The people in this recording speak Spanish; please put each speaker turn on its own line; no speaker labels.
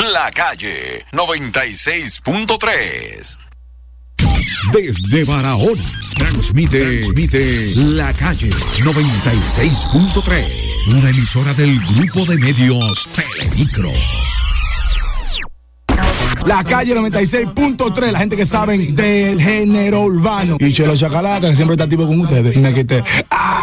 La Calle 96.3.
Desde Barahona transmite La Calle 96.3, una emisora del grupo de medios Telemicro.
La Calle 96.3, la gente que saben del género urbano. Y Chelo Chacalaca, que siempre está activo con ustedes. Me quité. ¡Ah!